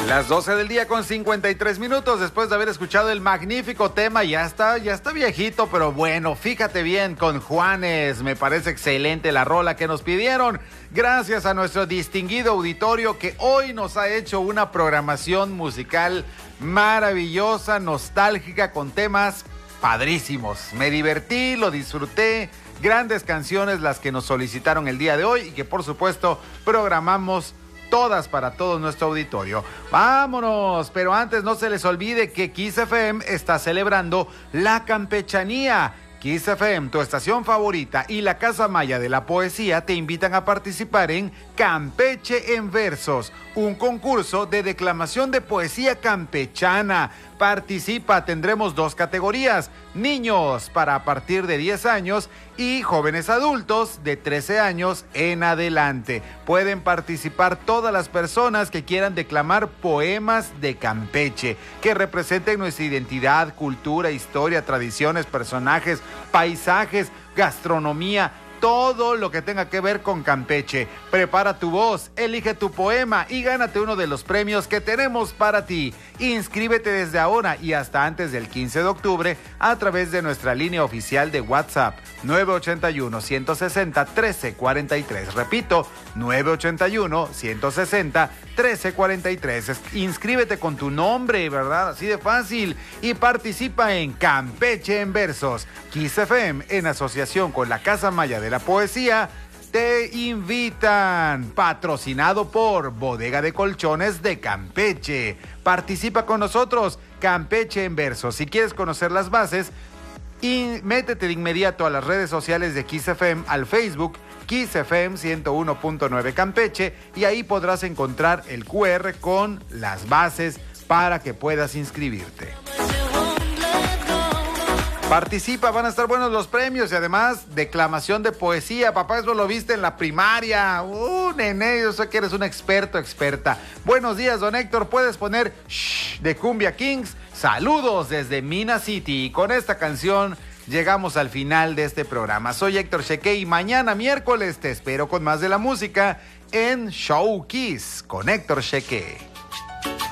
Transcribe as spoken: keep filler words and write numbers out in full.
Las doce del día con cincuenta y tres minutos después de haber escuchado el magnífico tema. Ya está, ya está viejito, pero bueno, fíjate bien con Juanes. Me parece excelente la rola que nos pidieron. Gracias a nuestro distinguido auditorio que hoy nos ha hecho una programación musical maravillosa, nostálgica, con temas padrísimos. Me divertí, lo disfruté. Grandes canciones las que nos solicitaron el día de hoy y que por supuesto programamos todas para todo nuestro auditorio. ¡Vámonos! Pero antes no se les olvide que Kiss F M está celebrando la campechanía. Kiss F M, tu estación favorita, y la Casa Maya de la Poesía te invitan a participar en Campeche en Versos, un concurso de declamación de poesía campechana. Participa, tendremos dos categorías: niños para a partir de diez años y jóvenes adultos de trece años en adelante. Pueden participar todas las personas que quieran declamar poemas de Campeche, que representen nuestra identidad, cultura, historia, tradiciones, personajes, paisajes, gastronomía, todo lo que tenga que ver con Campeche. Prepara tu voz, elige tu poema y gánate uno de los premios que tenemos para ti. Inscríbete desde ahora y hasta antes del quince de octubre a través de nuestra línea oficial de WhatsApp nueve ocho uno, uno seis cero, uno tres cuatro tres. Repito, nueve ocho uno, uno seis cero, uno tres cuatro tres. Inscríbete con tu nombre, ¿verdad? Así de fácil. Y participa en Campeche en Versos. Kiss F M, en asociación con la Casa Maya de la Poesía, te invitan. Patrocinado por Bodega de Colchones de Campeche. Participa con nosotros, Campeche en Versos. Si quieres conocer las bases, y métete de inmediato a las redes sociales de Kiss F M, al Facebook Kiss F M ciento uno punto nueve Campeche, y ahí podrás encontrar el cu erre con las bases para que puedas inscribirte. Participa, van a estar buenos los premios y además declamación de poesía. Papá, eso lo viste en la primaria. Uh, nene, yo sé que eres un experto, experta. Buenos días, don Héctor. ¿Puedes poner shh de Cumbia Kings? Saludos desde Mina City. Y con esta canción llegamos al final de este programa. Soy Héctor Cheque y mañana miércoles te espero con más de la música en Show Kiss con Héctor Cheque.